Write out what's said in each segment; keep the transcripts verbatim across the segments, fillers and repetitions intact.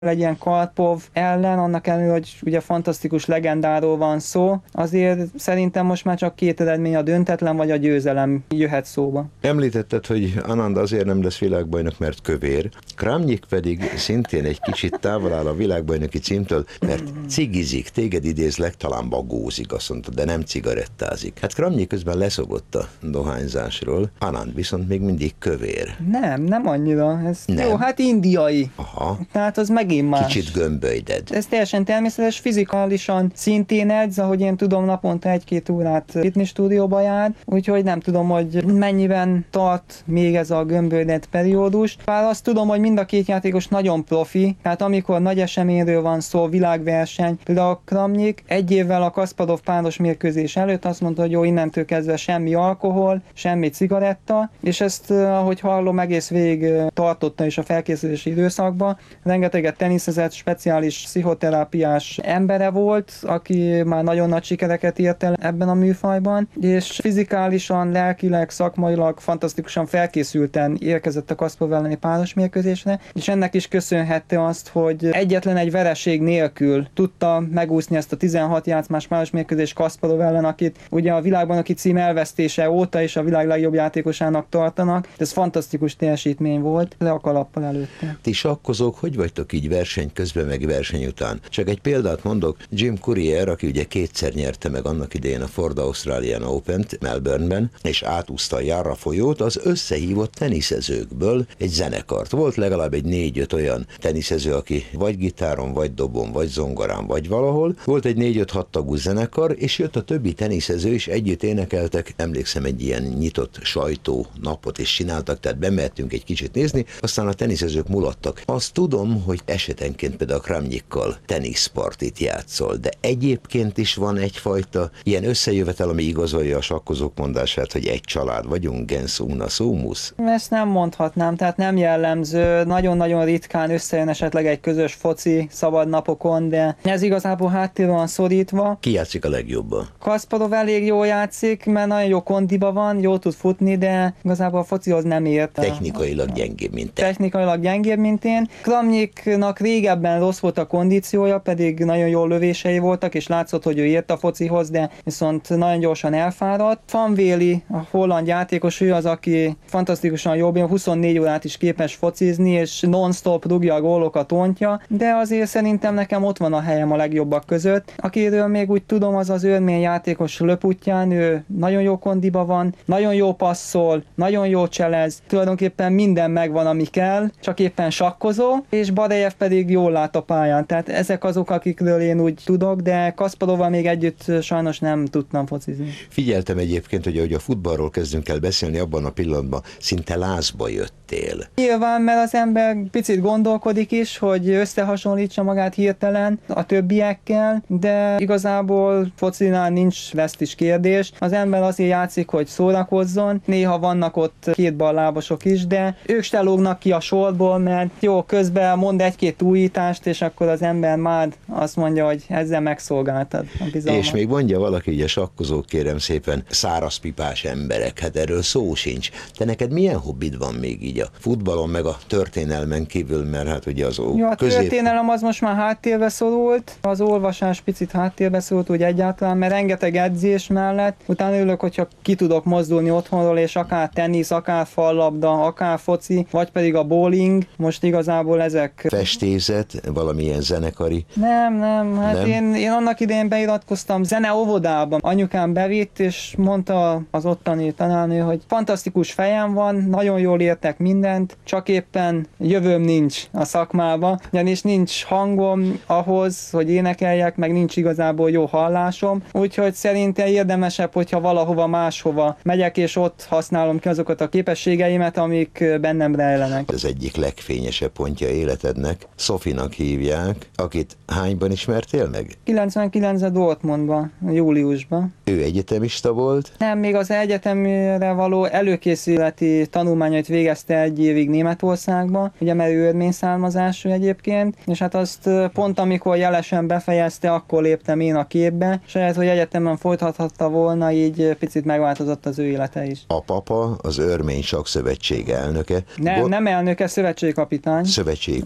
egy ilyen Karpov ellen, annak ellenére, hogy ugye fantasztikus legendáról van szó, azért szerintem most már csak két eredmény, a döntetlen vagy a győzelem jöhet szóba. Említetted, hogy Anand azért nem lesz világbajnok, mert kövér, Kramnik pedig szintén egy kicsit távol áll a világbajnoki címtől, mert cigizik, téged idézlek, talán bagózik, azt mondta, de nem cigarettázik. Hát Kramnik közben leszogott a dohányzásról, Anand viszont még mindig kövér. Nem, nem annyira. Ez nem. Jó, hát indiai. Aha. Tehát az megint más. Kicsit gömbölyded. Ez teljesen természetes, fizikálisan szintén edz, ahogy én tudom, naponta egy-két órát fitness stúdióba jár, úgyhogy nem tudom, hogy mennyiben tart még ez a gömbölyded periódus. Bár azt tudom, hogy mind a két játékos nagyon profi, tehát amikor nagy eseményről van szó, világverseny, például a Kramnik egy évvel a Kasparov páros mérkőzés előtt azt mondta, hogy jó, innentől kezdve semmi alkohol, semmi cigaretta, és ezt, ahogy hallom, egész végig tartotta is a felkészülési időszakban. Rengeteget teniszezett, speciális pszichoterápiás embere volt, aki már nagyon nagy sikereket ért el ebben a műfajban, és fizikálisan, lelkileg, szakmailag fantasztikusan felkészülten érkezett a Kasparov elleni páros mérkőzésre, és ennek is köszönhette azt, hogy egyetlen egy vereség nélkül tudta megúszni ezt a tizenhat játszmás páros mérkőzés Kasparov ellen, akit ugye a világbajnoki cím elvesztése óta is a világ legjobb játékosának tartanak. Ez fantasztikus teljesítmény volt, le a kalappal előtte. Ti sakkozók hogy vagytok így verseny közben, meg verseny után? Csak egy példát mondok, Jim Courier, aki ugye kétszer nyerte meg annak idején a Ford Australian Opent Melbourneben, és átúszta a Yarra folyót, az összehívott teniszezőkből egy zenekart. Volt legalább egy négy-öt olyan teniszező, aki vagy gitáron, vagy dobon, vagy zongorán, vagy valahol. Volt egy négy-öt-hat tagú zenekar, és jött a többi teniszező is, együtt énekeltek. Emlékszem, egy ilyen nyitott sajtó napot is csináltak, tehát bemehettünk egy kicsit nézni, aztán a teniszezők mulattak. Azt tudom, hogy esetenként például a Kramnikkal teniszpartit játszol, de egyébként is van egyfajta ilyen összejövetel, ami igazolja a sakkozók mondását, hogy egy család vagyunk, gens una sumus. Ezt nem mondhatnám, tehát nem jellemző, nagyon-nagyon ritkán összejön esetleg egy közös foci szabad napokon, de ez igazából háttérben van szorítva. Ki játszik a legjobban? Kasparov elég jól játszik, mert nagyon jó kondiba van, jól tud futni, de igazából a focihoz nem ért. Technikailag gyengébb, mint te. Technikailag gyengébb, mint én. Kramniknak régebben rossz volt a kondíciója, pedig nagyon jó lövései voltak, és látszott, hogy ő ért a focihoz, de viszont nagyon gyorsan elfáradt. Van Véli, a holland játékos, ő az, aki fantasztikusan jobb, huszonnégy órát is képes focizni, és non-stop rúgja a gólokat, ontja, de azért szerintem nekem ott van a helyem a legjobbak között. Akiről még úgy tudom, az az örmény játékos Löputján, ő nagyon jó kondiba van, nagyon jó passzol, nagyon jó cselez, tulajdonképpen minden megvan, ami kell, csak éppen sakkozó, és Barejev pedig jól lát a pályán. Tehát ezek azok, akikről én úgy tudok, de Kasparovval még együtt sajnos nem tudtam focizni. Figyeltem egyébként, hogy ahogy a futballról kezdünk el beszélni, abban a pillanatban szinte lázba jöttél. Nyilván, mert az ember picit gondolkodik is, hogy összehasonlítsa magát hirtelen a többiekkel, de igazából focinál nincs vesztis kérdés. Az ember azért játszik, hogy szórakozzon. Néha vannak ott két ballábosok is, de ők se lógnak ki a sorból, mert jó, közben mond egy-két újítást, és akkor az ember már azt mondja, hogy ezzel megszolgáltad a bizalmat. És még mondja valaki, ugye sakkozók, kérem szépen, szárazpipás emberek, hát erről szó sincs. Te neked milyen hobbid van még így a futballon, meg a történelmen kívül, mert hát ugye az ó, jó, a közép... történelem az most már háttérbe szorult, az olvasás picit háttérbe szorult úgy egyáltalán, mert rengeteg edzés mellett, utána örülök, hogyha ki tudok mozdulni otthonról, és akár tenisz, akár fallabda, akár foci, vagy pedig a bowling, most igazából ezek... Festészet, valamilyen zenekari? Nem, nem, hát nem? Én, én annak idején beiratkoztam zeneóvodába. Anyukám bevitt, és mondta az ottani tanárnő, hogy fantasztikus fejem van, nagyon jól értek mindent, csak éppen jövőm nincs a szakmába, ugyanis nincs hangom ahhoz, hogy énekeljek, meg nincs igazából jó hallásom, úgyhogy szerintem érdemesebb, hogyha valahova máshova megyek, és ott használom ki azokat a képességeimet, amik bennem rejlenek. Az egyik legfényesebb pontja életednek, Sofinak hívják, akit hányban ismertél meg? kilencvenkilencben Dortmundban, júliusban. Ő egyetemista volt? Nem, még az egyetemre való előkészületi tanulmányait végezte egy évig Németországban, ugye mert ő örmény származású egyébként, és hát azt pont amikor jelesen befejezte, akkor léptem én a képbe, és lehet, hogy egyetemen folytathatta volna, így picit megváltozott az ő élete is. A papa az Örmény Sakkszövetség elnöke. Nem, Go- nem elnöke, szövetségi kapitány. Szövetségi kapitány.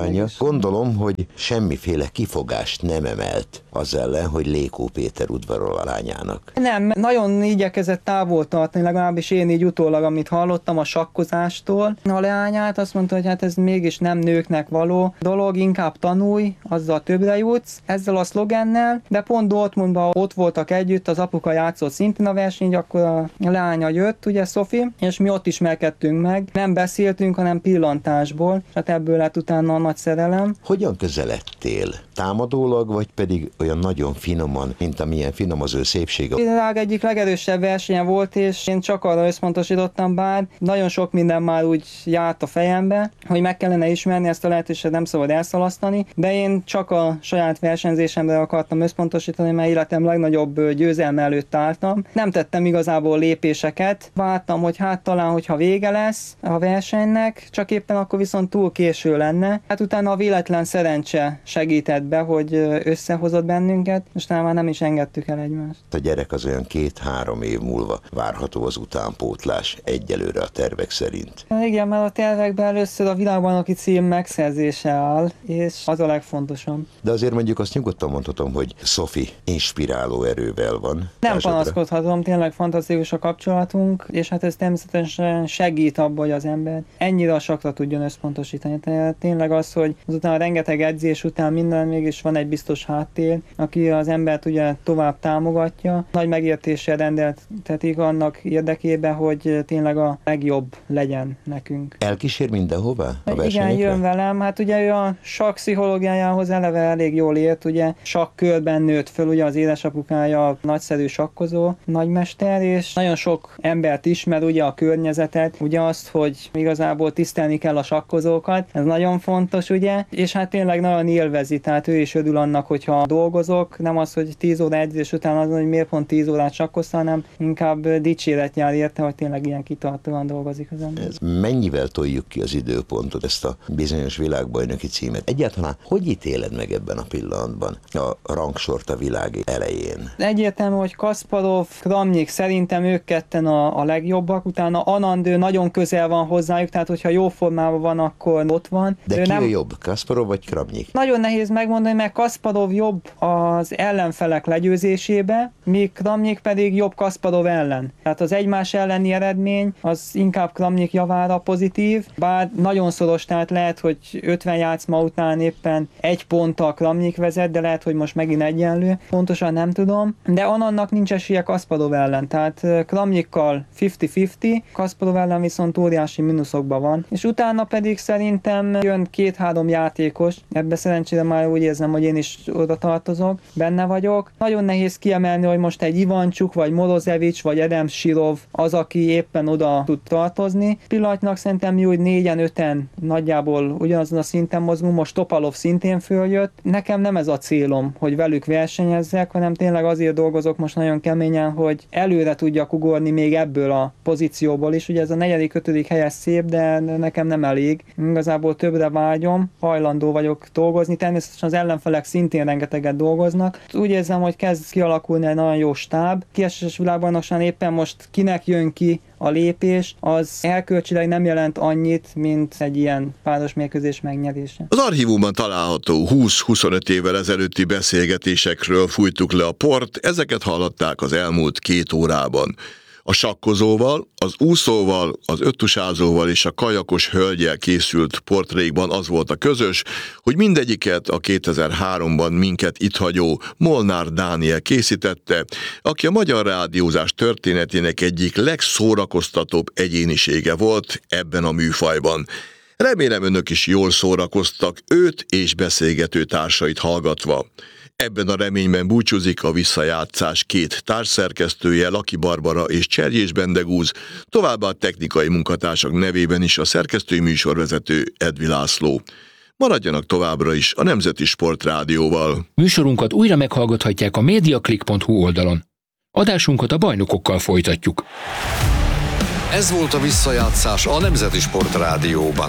lánya. Gondolom, hogy semmiféle kifogást nem emelt az ellen, hogy Lékó Péter udvarol a lányának. Nem, nagyon igyekezett távol tartani, legalábbis én így utólag, amit hallottam a sakkozástól. A leányát azt mondta, hogy hát ez mégis nem nőknek való dolog, inkább tanulj, azzal többre jutsz, ezzel a szlogennel, de pont Dortmundban ott voltak együtt, az apuka játszott szintén a versenyt, akkor a leánya jött, ugye Sophie, és mi ott ismerkedtünk meg. Nem beszéltünk, hanem pillantásból, és hát ebből lett utána a nagy szerelem. Hogyan közeledtél? Támadólag, vagy pedig olyan nagyon finoman, mint amilyen finom az ő szépsége? A világ egyik legerősebb versenye volt, és én csak arra összpontosítottam, bár nagyon sok minden már úgy járt a fejembe, hogy meg kellene ismerni, ezt a lehetőséget nem szabad elszalasztani, de én csak a saját versenyzésemre akartam összpontosítani, mert életem legnagyobb győzelme előtt álltam. Nem tettem igazából lépéseket, vártam, hogy hát talán, hogyha vége lesz a versenynek, csak éppen akkor viszont túl késő lenne. Hát utána a véletlen szerencse segített be, hogy összehozott bennünket, és talán már nem is engedtük el egymást. A gyerek az olyan két-három év múlva várható az utánpótlás egyelőre a tervek szerint. Igen, mert a tervekben először a világbajnoki cím megszerzése áll, és az a legfontosabb. De azért mondjuk azt nyugodtan mondhatom, hogy Sophie inspiráló erővel van. Nem társadra. panaszkodhatom, tényleg fantasztikus a kapcsolatunk, és hát ez természetesen segít abban, hogy az ember ennyire a sakra tudjon összpontosítani. Tehát tényleg az, hogy azután a rengeteg edzés után minden mégis van egy biztos háttér, aki az embert ugye tovább támogatja. Nagy megértéssel rendeltetik annak érdekében, hogy tényleg a legjobb legyen nekünk. Elkísér mindenhová a Igen, versenyekre? jön velem. Hát ugye ő a sakk pszichológiájához eleve elég jól ért, ugye sakkörben nőtt föl, ugye az édesapukája nagyszerű sakkozó nagymester, és nagyon sok embert ismer, ugye a környezetet, ugye azt, hogy igazából tisztelni kell a sakkozókat, ez nagyon fontos, ugye, és hát tényleg nagyon élvezi, tehát ő is örül annak, hogyha dolgozok, nem az, hogy tíz óra edzés után az, hogy miért pont tíz órát sakkoztál, hanem inkább dicséret jár érte, hogy tényleg ilyen kitartóan dolgozik az ember. Ez mennyivel toljuk ki az időpontot, ezt a bizonyos világbajnoki címet? Egyáltalán hogy ítéled meg ebben a pillanatban a rangsort a világ elején? Egyértelmű, hogy Kasparov, Kramnik, szerintem ők ketten a, a legjobbak, utána Anand, ő nagyon közel van hozzájuk, tehát hogyha jó formában van, akkor ott van. De ő ki nem... a jobb, Kasparov vagy Kramnik? Nagyon nehéz megmondani, mert Kasparov jobb az ellenfelek legyőzésébe, míg Kramnik pedig jobb Kasparov ellen. Tehát az egymás elleni eredmény az inkább Kramnik javára pozitív, bár nagyon szoros, tehát lehet, hogy ötven játszma után éppen egy ponttal Kramnik vezet, de lehet, hogy most megint egyenlő. Pontosan nem tudom, de Anandnak nincs esélye Kasparov ellen, tehát Kramnikkal fifty-fifty, Kasparov ellen viszont óriási mínuszokban van. És utána pedig szerintem jön két-három játékos, ebbe szerencsére már úgy érzem, hogy én is oda tartozok, benne vagyok. Nagyon nehéz kiemelni, hogy most egy Ivancsuk, vagy Morozevic, vagy Edem Sirov az, aki éppen oda tud tartozni. Pillanatnak szerintem mi úgy négyen, öten nagyjából ugyanazon a szinten mozgunk, most Topalov szintén följött. Nekem nem ez a célom, hogy velük versenyezzek, hanem tényleg azért dolgozok most nagyon keményen, hogy előre tudjak ugorni még ebből a pozícióból is. Ugye ez a negyedik, ötödik helyes szép, de nekem nem elég. Igazából többre vágyom, hajlandó vagyok dolgozni. Természetesen az ellenfelek szintén rengeteget dolgoznak. Úgy érzem, hogy kezd kialakulni egy nagyon jó stáb. Kieséses világbajnokságon éppen most kinek jön ki a lépés, az erkölcsileg nem jelent annyit, mint egy ilyen páros mérkőzés megnyerése. Az archívumban található húsz-huszonöt évvel ezelőtti beszélgetésekről fújtuk le a port, ezeket hallották az elmúlt két órában. A sakkozóval, az úszóval, az öttusázóval és a kajakos hölgyel készült portrékban az volt a közös, hogy mindegyiket a kétezer-háromban minket itt hagyó Molnár Dániel készítette, aki a magyar rádiózás történetének egyik legszórakoztatóbb egyénisége volt ebben a műfajban. Remélem önök is jól szórakoztak őt és beszélgető társait hallgatva. Ebben a reményben búcsúzik a visszajátszás két társszerkesztője, Laki Barbara és Cserjés Bendegúz, továbbá a technikai munkatársak nevében is a szerkesztői műsorvezető Edvi László. Maradjanak továbbra is a Nemzeti Sport Rádióval. Műsorunkat újra meghallgathatják a mediaclick pont hu oldalon. Adásunkat a bajnokokkal folytatjuk. Ez volt a visszajátszás a Nemzeti Sport Rádióban.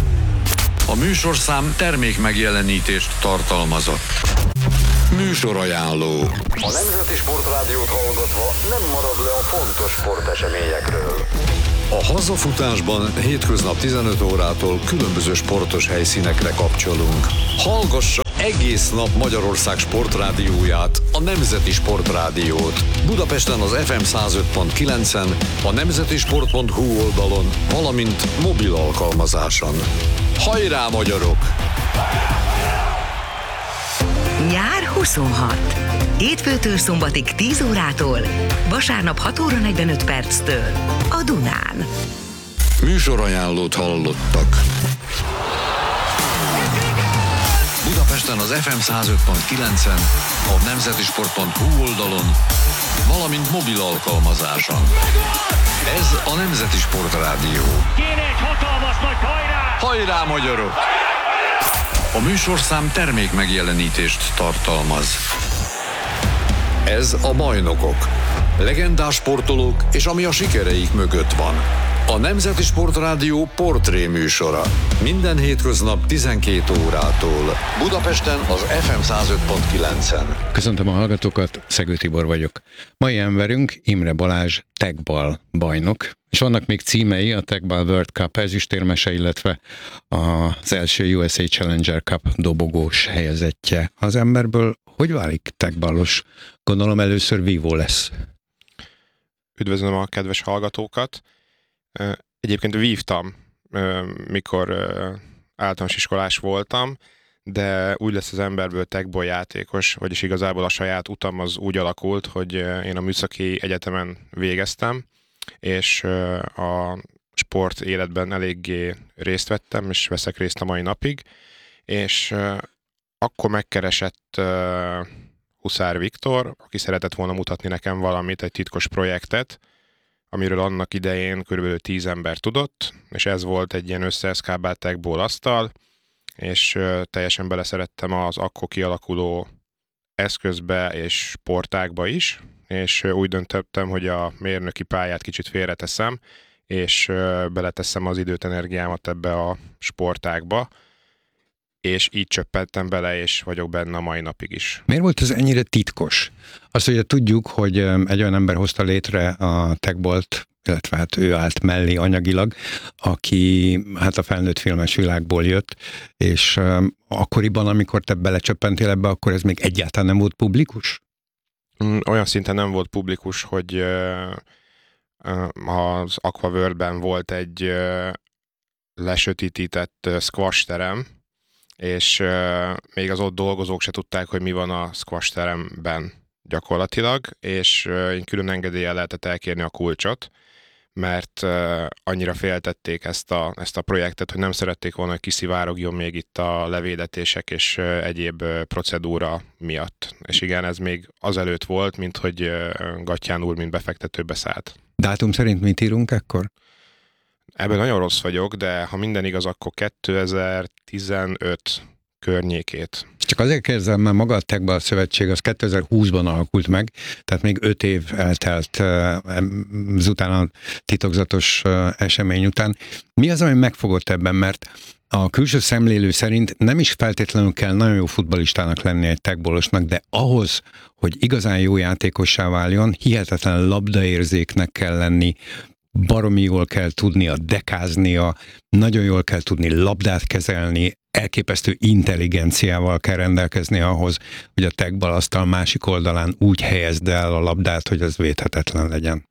A műsorszám termék megjelenítést tartalmazott. Műsorajánló. A Nemzeti Sport Rádiót hallgatva nem marad le a fontos sporteseményekről. A hazafutásban hétköznap tizenöt órától különböző sportos helyszínekre kapcsolunk. Hallgassa egész nap Magyarország sportrádióját, a Nemzeti Sportrádiót. Budapesten az ef em száz öt pont kilencen, a nemzetisport pont hu oldalon, valamint mobil alkalmazáson. Hajrá, magyarok! Nyár huszonhat. Hétfőtől szombatig tíz órától, vasárnap hat óra negyvenöt perctől a Dunán. Műsorajánlót hallottak. Budapesten az ef em száz öt pont kilencen, a nemzetisport pont hu oldalon, valamint mobil alkalmazáson. Ez a Nemzeti Sportrádió. Kéne egy hatalmas nagy hajrá! Hajrá, magyarok! A műsorszám termék megjelenítést tartalmaz. Ez a Bajnokok. Legendás sportolók és ami a sikereik mögött van. A Nemzeti Sportrádió portré műsora. Minden hétköznap tizenkét órától. Budapesten az ef em száz öt pont kilencen. Köszöntöm a hallgatókat, Szegő Tibor vagyok. Mai emberünk Imre Balázs, tegball bajnok, és vannak még címei, a Tegball World Cup ezüstérmese, illetve az első u es á Challenger Cup dobogós helyezettje. Az emberből hogy válik tegballos? Gondolom először vívó lesz. Üdvözlöm a kedves hallgatókat. Egyébként vívtam, mikor általános iskolás voltam, de úgy lesz az emberből tegball játékos, vagyis igazából a saját utam az úgy alakult, hogy én a Műszaki Egyetemen végeztem, és a sport életben eléggé részt vettem, és veszek részt a mai napig, és akkor megkeresett Huszár Viktor, aki szeretett volna mutatni nekem valamit, egy titkos projektet, amiről annak idején körülbelül tíz ember tudott, és ez volt egy ilyen összeeszkábált tegball asztal, és teljesen beleszerettem az akkor kialakuló eszközbe és sportágba is, és úgy döntöttem, hogy a mérnöki pályát kicsit félreteszem, és beleteszem az időt, energiámat ebbe a sportágba, és így csöppentem bele, és vagyok benne a mai napig is. Miért volt ez ennyire titkos? Azt ugye tudjuk, hogy egy olyan ember hozta létre a tegballt, illetve hát ő állt mellé anyagilag, aki hát a felnőtt filmes világból jött, és akkoriban, amikor te belecsöppentél ebbe, akkor ez még egyáltalán nem volt publikus? Olyan szinten nem volt publikus, hogy az Aquaworld-ben volt egy lesötétített squash terem, és uh, még az ott dolgozók se tudták, hogy mi van a squash teremben gyakorlatilag, és uh, én külön engedéllyel lehetett elkérni a kulcsot, mert uh, annyira féltették ezt a, ezt a projektet, hogy nem szerették volna, hogy kiszivárogjon még itt a levédetések és uh, egyéb uh, procedúra miatt. És igen, ez még azelőtt volt, mint hogy uh, Gattyán úr, mint befektetőbe szállt. Dátum szerint mit írunk ekkor? Ebben nagyon rossz vagyok, de ha minden igaz, akkor kétezer-tizenöt környékét. Csak azért kérdezem, mert maga a Tegball Szövetség az kétezer-húszban alakult meg, tehát még öt év eltelt ezután a titokzatos esemény után. Mi az, ami megfogott ebben, mert a külső szemlélő szerint nem is feltétlenül kell nagyon jó futballistának lenni egy tegballosnak, de ahhoz, hogy igazán jó játékossá váljon, hihetetlen labdaérzéknek kell lenni, baromi jól kell tudnia dekáznia, nagyon jól kell tudni labdát kezelni, elképesztő intelligenciával kell rendelkezni ahhoz, hogy a tegball asztal másik oldalán úgy helyezd el a labdát, hogy az védhetetlen legyen.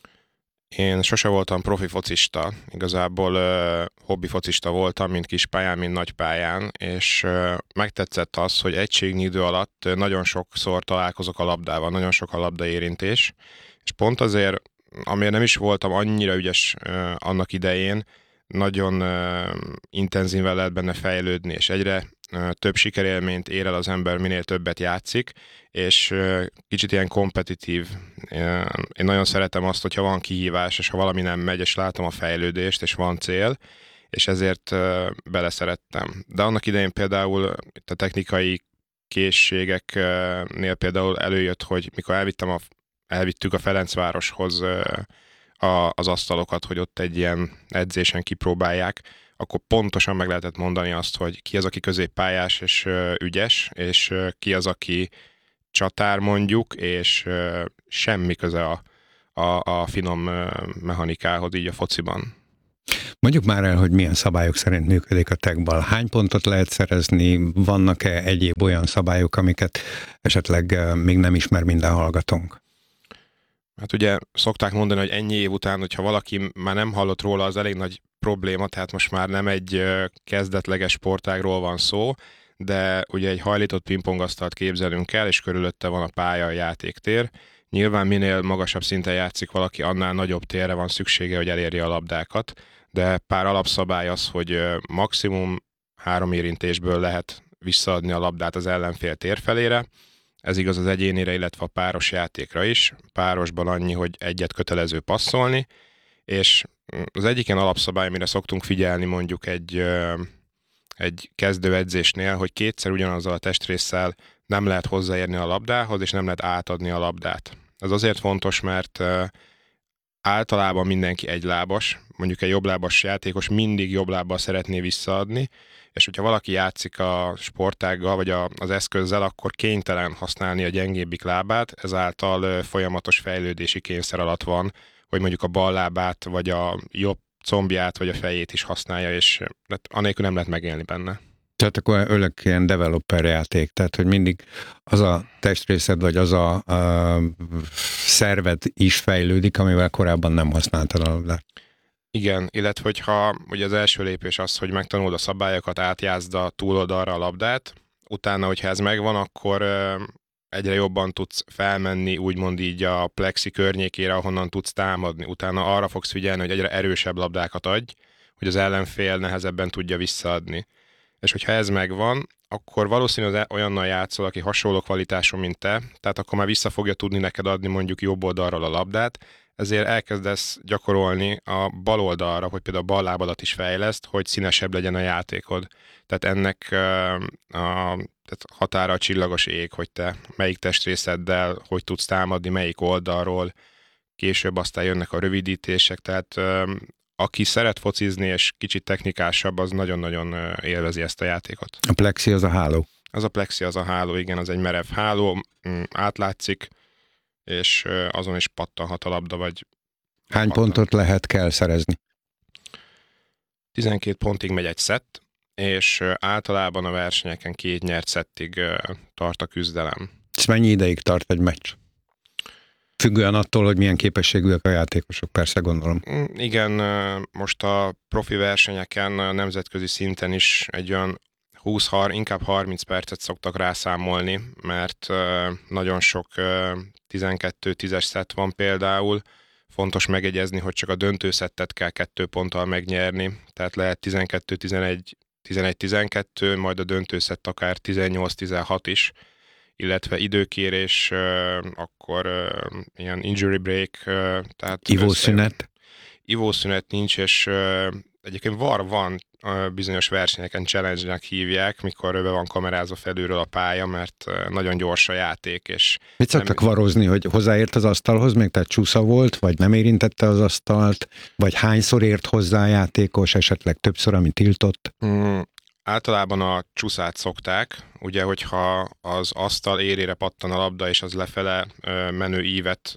Én sose voltam profi focista, igazából uh, hobbi focista voltam, mind kispályán, mind nagypályán, és uh, megtetszett az, hogy egységnyi idő alatt nagyon sokszor találkozok a labdával, nagyon sok a labdaérintés, és pont azért, amiért nem is voltam annyira ügyes uh, annak idején, nagyon uh, intenzíven lehet benne fejlődni, és egyre uh, több sikerélményt ér el az ember, minél többet játszik, és uh, kicsit ilyen kompetitív. Uh, én nagyon szeretem azt, hogyha van kihívás, és ha valami nem megy, és látom a fejlődést, és van cél, és ezért uh, beleszerettem. De annak idején például itt a technikai készségeknél például előjött, hogy mikor elvittem a elvittük a Ferencvároshoz a, az asztalokat, hogy ott egy ilyen edzésen kipróbálják, akkor pontosan meg lehetett mondani azt, hogy ki az, aki középpályás és ügyes, és ki az, aki csatár mondjuk, és semmi köze a, a, a finom mechanikához így a fociban. Mondjuk már el, hogy milyen szabályok szerint működik a tegball. Hány pontot lehet szerezni? Vannak-e egyéb olyan szabályok, amiket esetleg még nem ismer minden hallgatónk? Hát ugye szokták mondani, hogy ennyi év után, hogyha valaki már nem hallott róla, az elég nagy probléma, tehát most már nem egy kezdetleges sportágról van szó, de ugye egy hajlított pingpongasztalt képzelünk el, és körülötte van a pálya, a játéktér. Nyilván minél magasabb szinten játszik valaki, annál nagyobb térre van szüksége, hogy elérje a labdákat, de pár alapszabály az, hogy maximum három érintésből lehet visszaadni a labdát az ellenfél tér felére. Ez igaz az egyénire, illetve a páros játékra is. Párosban annyi, hogy egyet kötelező passzolni, és az egyik ilyen alapszabály, amire szoktunk figyelni mondjuk egy, egy kezdőedzésnél, hogy kétszer ugyanazzal a testrésszel nem lehet hozzáérni a labdához, és nem lehet átadni a labdát. Ez azért fontos, mert általában mindenki egylábas, mondjuk egy jobblábas játékos mindig jobb lábbal szeretné visszaadni, és hogyha valaki játszik a sportággal, vagy a, az eszközzel, akkor kénytelen használni a gyengébbik lábát, ezáltal folyamatos fejlődési kényszer alatt van, hogy mondjuk a bal lábát, vagy a jobb combját, vagy a fejét is használja, és anélkül nem lehet megélni benne. Tehát akkor ölök ilyen developer játék, tehát hogy mindig az a testrészed, vagy az a, a szerved is fejlődik, amivel korábban nem használtad a labdát. Igen, illetve hogyha ugye az első lépés az, hogy megtanuld a szabályokat, átjázd a túloldalra a labdát, utána, hogyha ez megvan, akkor egyre jobban tudsz felmenni, úgymond így a plexi környékére, ahonnan tudsz támadni. Utána arra fogsz figyelni, hogy egyre erősebb labdákat adj, hogy az ellenfél nehezebben tudja visszaadni. És hogyha ez megvan, akkor valószínűleg olyannal játszol, aki hasonló kvalitású, mint te, tehát akkor már vissza fogja tudni neked adni mondjuk jobb oldalról a labdát, ezért elkezdesz gyakorolni a bal oldalra, hogy például a bal lábadat is fejleszt, hogy színesebb legyen a játékod. Tehát ennek a tehát határa a csillagos ég, hogy te melyik testrészeddel, hogy tudsz támadni, melyik oldalról, később aztán jönnek a rövidítések, tehát aki szeret focizni és kicsit technikásabb, az nagyon-nagyon élvezi ezt a játékot. A plexi az a háló. Az a plexi az a háló, igen, az egy merev háló, átlátszik, és azon is pattanhat a labda, vagy... Hány pattan. pontot lehet kell szerezni? tizenkét pontig megy egy szett, és általában a versenyeken két nyert szettig tart a küzdelem. Ez mennyi ideig tart egy meccs? Függően attól, hogy milyen képességűek a játékosok, persze gondolom. Igen, most a profi versenyeken, a nemzetközi szinten is egy olyan húsz, inkább harminc percet szoktak rászámolni, mert nagyon sok tizenkettő-tízes szett van például. Fontos megegyezni, hogy csak a döntőszettet kell kettő ponttal megnyerni, tehát lehet tizenkettő-tizenegy, tizenegy-tizenkettő, majd a döntőszett akár tizennyolc-tizenhat is, illetve időkérés, akkor ilyen injury break, tehát... Ivószünet? Ivószünet nincs, és egyébként var van, bizonyos versenyeken challenge-nek hívják, mikor be van kamerázva felülről a pálya, mert nagyon gyors a játék. És mit szoktak nem... varozni, hogy hozzáért az asztalhoz, még tehát csúsza volt, vagy nem érintette az asztalt, vagy hányszor ért hozzá a játékos, esetleg többször, ami tiltott? Mm, általában a csúszát szokták, ugye, hogyha az asztal érére pattan a labda, és az lefele menő ívet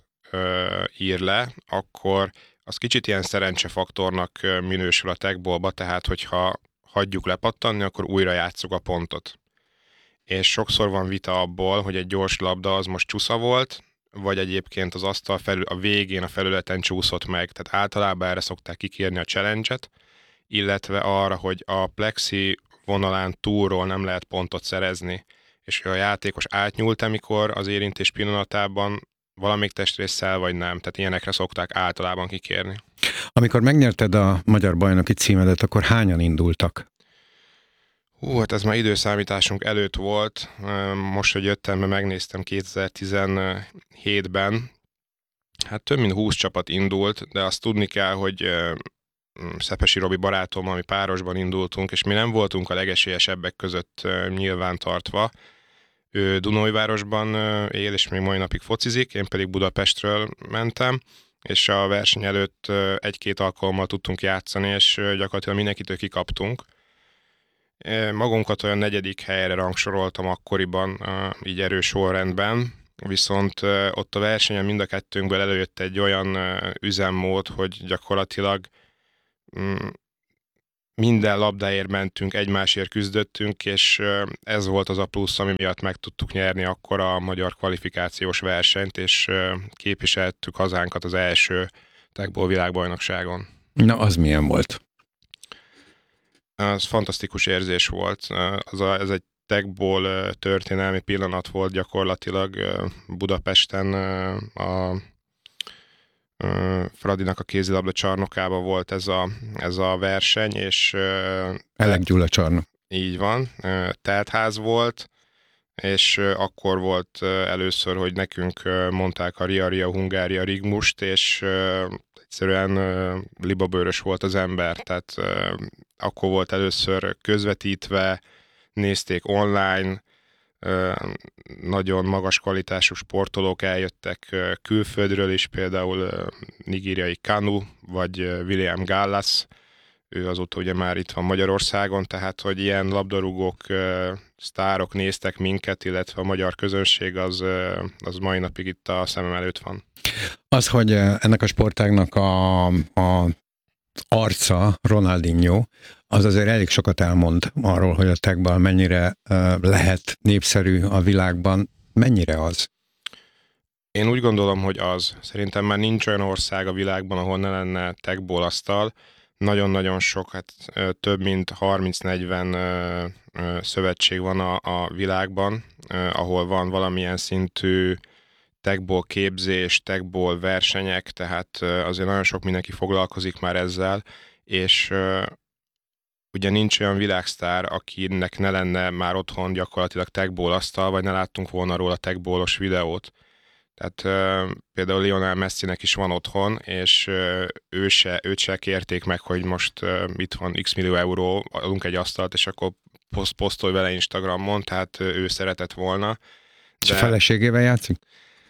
ír le, akkor az kicsit ilyen szerencsefaktornak minősül a tagballba, tehát hogyha hagyjuk lepattanni, akkor újra játsszuk a pontot. És sokszor van vita abból, hogy egy gyors labda az most csúsza volt, vagy egyébként az asztal felül, a végén a felületen csúszott meg. Tehát általában erre szokták kikérni a challenge-et, illetve arra, hogy a plexi vonalán túlról nem lehet pontot szerezni, és a játékos átnyúlt, amikor az érintés pillanatában valamelyik testrésszel, vagy nem. Tehát ilyenekre szokták általában kikérni. Amikor megnyerted a magyar bajnoki címedet, akkor hányan indultak? Hú, hát ez már időszámításunk előtt volt. Most, hogy jöttem, mert megnéztem kétezer-tizenhétben. Hát több mint húsz csapat indult, de azt tudni kell, hogy Szepesi Robi barátom, ami párosban indultunk, és mi nem voltunk a legesélyesebbek között nyilván tartva. Ő Dunaújvárosban él, és még mai napig focizik, én pedig Budapestről mentem, és a verseny előtt egy-két alkalommal tudtunk játszani, és gyakorlatilag mindenkitől kikaptunk. Magunkat olyan negyedik helyre rangsoroltam akkoriban, így erős sorrendben, viszont ott a versenyen mind a kettőnkből előjött egy olyan üzemmód, hogy gyakorlatilag minden labdáért mentünk, egymásért küzdöttünk, és ez volt az a plusz, ami miatt meg tudtuk nyerni akkor a magyar kvalifikációs versenyt, és képviseltük hazánkat az első tekból világbajnokságon. Na, az milyen volt? Az fantasztikus érzés volt. Az a, ez egy tekból történelmi pillanat volt gyakorlatilag Budapesten a Fradinak a kézilabda csarnokában volt ez a, ez a verseny, és Elek Gyula csarnok. Így van, teltház volt, és akkor volt először, hogy nekünk mondták a Ria Ria Hungária rigmust, és egyszerűen libabőrös volt az ember, tehát akkor volt először közvetítve, nézték online, nagyon magas kvalitású sportolók eljöttek külföldről is, például nigériai Kanu, vagy William Gallas, ő azóta ugye már itt van Magyarországon, tehát hogy ilyen labdarúgók, sztárok néztek minket, illetve a magyar közönség az, az mai napig itt a szemem előtt van. Az, hogy ennek a sportágnak a, a arca Ronaldinho, az azért elég sokat elmond arról, hogy a tekball mennyire lehet népszerű a világban. Mennyire az? Én úgy gondolom, hogy az. Szerintem már nincs olyan ország a világban, ahol ne lenne tekball asztal. Nagyon-nagyon sok, hát több mint harminc-negyven szövetség van a, a világban, ahol van valamilyen szintű tekball képzés, tekball versenyek, tehát azért nagyon sok mindenki foglalkozik már ezzel, és ugye nincs olyan világsztár, akinek ne lenne már otthon gyakorlatilag tekball asztal, vagy ne láttunk volna róla tekballos videót. Tehát uh, például Lionel Messinek is van otthon, és uh, ő se, őt se kérték meg, hogy most uh, itt van x millió euró, adunk egy asztalt, és akkor poszt, posztolj vele Instagramon, tehát uh, ő szeretett volna. De és a feleségével játszik?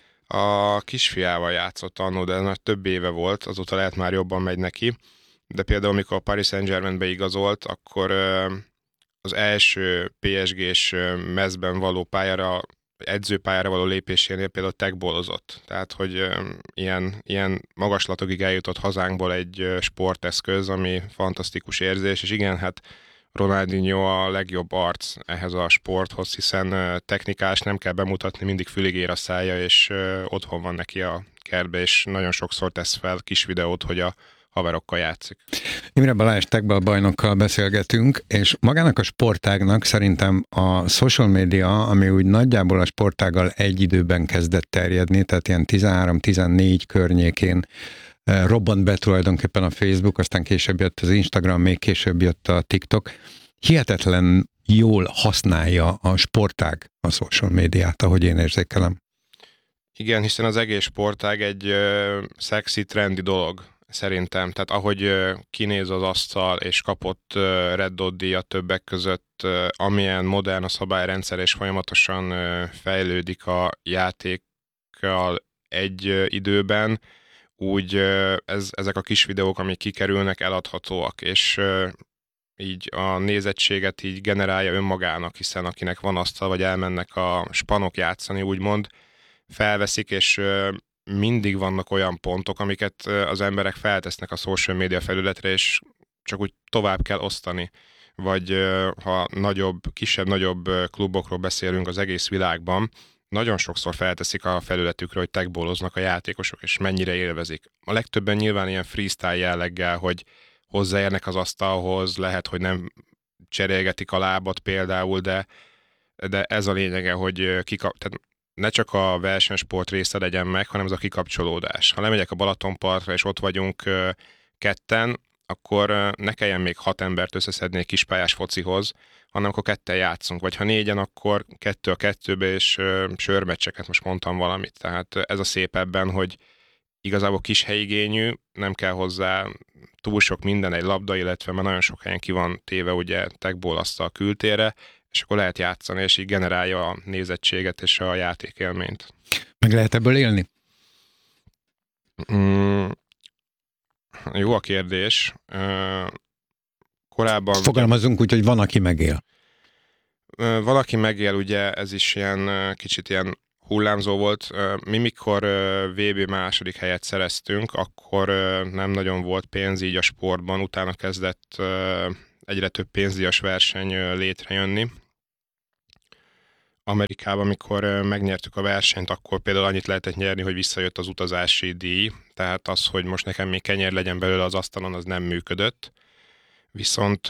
A kisfiával játszott annó, de ez már több éve volt, azóta lehet már jobban megy neki. De például, amikor a Paris Saint-Germainbe igazolt, akkor uh, az első pé es gés mezben való pályára, edzőpályára való lépésénél például tekballozott. Tehát, hogy um, ilyen, ilyen magaslatokig eljutott hazánkból egy uh, sporteszköz, ami fantasztikus érzés, és igen, hát Ronaldinho a legjobb arc ehhez a sporthoz, hiszen uh, technikás, nem kell bemutatni, mindig fülig ér a szája, és uh, otthon van neki a kertbe, és nagyon sokszor tesz fel kis videót, hogy a haverokkal játszik. Imre Balázs tekball bajnokkal beszélgetünk, és magának a sportágnak szerintem a social media, ami úgy nagyjából a sportággal egy időben kezdett terjedni, tehát ilyen tizenhárom-tizennégy környékén robbant be tulajdonképpen a Facebook, aztán később jött az Instagram, még később jött a TikTok. Hihetetlen jól használja a sportág a social médiát, ahogy én érzékelem. Igen, hiszen az egész sportág egy uh, szexi, trendi dolog. Szerintem, tehát ahogy kinéz az asztal, és kapott Red Dot díjat többek között, amilyen modern a szabályrendszer, és folyamatosan fejlődik a játékkal egy időben, úgy ez, ezek a kis videók, amik kikerülnek, eladhatóak, és így a nézettséget így generálja önmagának, hiszen akinek van asztal, vagy elmennek a spanok játszani, úgymond, felveszik, és mindig vannak olyan pontok, amiket az emberek feltesznek a social media felületre, és csak úgy tovább kell osztani. Vagy ha nagyobb, kisebb-nagyobb klubokról beszélünk az egész világban, nagyon sokszor felteszik a felületükre, hogy tekballoznak a játékosok, és mennyire élvezik. A legtöbben nyilván ilyen freestyle jelleggel, hogy hozzáérnek az asztalhoz, lehet, hogy nem cserélgetik a lábat például, de, de ez a lényege, hogy kikap... Tehát ne csak a versenysport része legyen meg, hanem ez a kikapcsolódás. Ha lemegyek a Balatonpartra, és ott vagyunk ketten, akkor ne kelljen még hat embert összeszedni egy kispályás focihoz, hanem akkor ketten játszunk. Vagy ha négyen, akkor kettő a kettőbe, és sörmeccseket, most mondtam valamit. Tehát ez a szép ebben, hogy igazából kis helyigényű, nem kell hozzá túl sok minden, egy labda, illetve már nagyon sok helyen ki van téve ugye tekball asztal kültérre, és akkor lehet játszani, és így generálja a nézettséget és a játékélményt. Meg lehet ebből élni? Mm, jó a kérdés. Korábban... Fogalmazunk úgy, hogy van, aki megél. Van, aki megél, ugye ez is ilyen kicsit ilyen hullámzó volt. Mi mikor vé bé második helyet szereztünk, akkor nem nagyon volt pénz így a sportban, utána kezdett egyre több pénzdíjas verseny létrejönni. Amerikában, amikor megnyertük a versenyt, akkor például annyit lehetett nyerni, hogy visszajött az utazási díj, tehát az, hogy most nekem még kenyér legyen belőle az asztalon, az nem működött. Viszont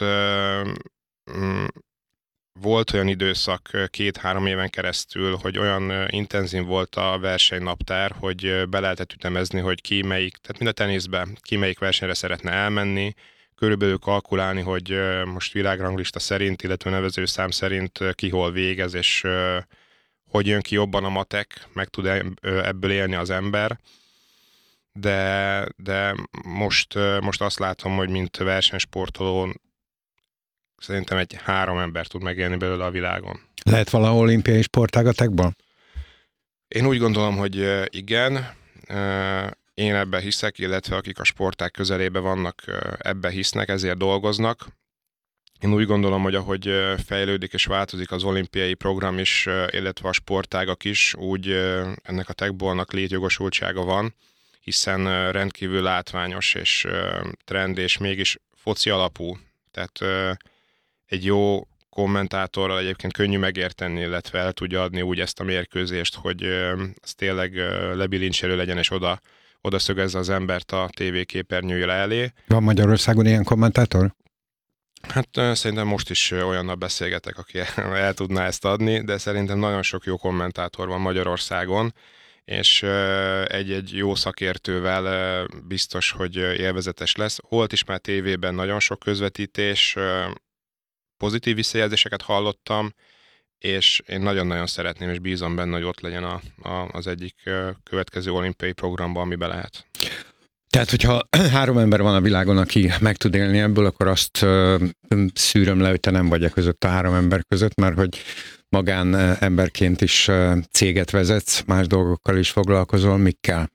mm, volt olyan időszak két-három éven keresztül, hogy olyan intenzív volt a versenynaptár, hogy be lehetett ütemezni, hogy ki melyik, tehát mind a teniszben, ki melyik versenyre szeretne elmenni, körülbelül kalkulálni, hogy most világranglista szerint, illetve nevezőszám szerint ki hol végez, és hogy jön ki jobban a matek, meg tud ebből élni az ember. De, de most, most azt látom, hogy mint versenysportoló szerintem egy három ember tud megélni belőle a világon. Lehet valahol olimpiai sportágatekban? Én úgy gondolom, hogy igen. Én ebben hiszek, illetve akik a sportág közelében vannak, ebben hisznek, ezért dolgoznak. Én úgy gondolom, hogy ahogy fejlődik és változik az olimpiai program is, illetve a sportágak is, úgy ennek a techballnak létjogosultsága van, hiszen rendkívül látványos és trend, és mégis foci alapú. Tehát egy jó kommentátorral egyébként könnyű megérteni, illetve el tudja adni úgy ezt a mérkőzést, hogy ez tényleg lebilincselő legyen, és oda, oda szögezze az embert a tévéképernyője elé. Van Magyarországon ilyen kommentátor? Hát szerintem most is olyannal beszélgetek, aki el tudná ezt adni, de szerintem nagyon sok jó kommentátor van Magyarországon, és egy-egy jó szakértővel biztos, hogy élvezetes lesz. Volt is már tévében nagyon sok közvetítés, pozitív visszajelzéseket hallottam, és én nagyon-nagyon szeretném, és bízom benne, hogy ott legyen a, a, az egyik következő olimpiai programban, amiben lehet. Tehát, hogyha három ember van a világon, aki meg tud élni ebből, akkor azt uh, szűröm le, hogy te nem vagy a között a három ember között, mert hogy magán emberként is uh, céget vezetsz, más dolgokkal is foglalkozol, mikkel?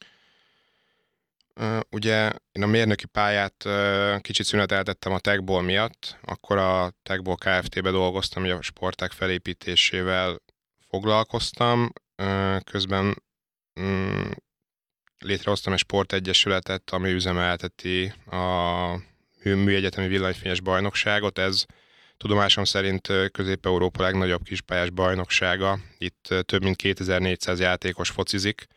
Uh, ugye én a mérnöki pályát uh, kicsit szüneteltettem a techball miatt, akkor a techball Kft-be dolgoztam, ugye a sportág felépítésével foglalkoztam, uh, közben um, létrehoztam egy sportegyesületet, ami üzemelteti a műegyetemi villanyfényes bajnokságot. Ez tudomásom szerint Közép-Európa legnagyobb kispályás bajnoksága. Itt több mint kétezer-négyszáz játékos focizik.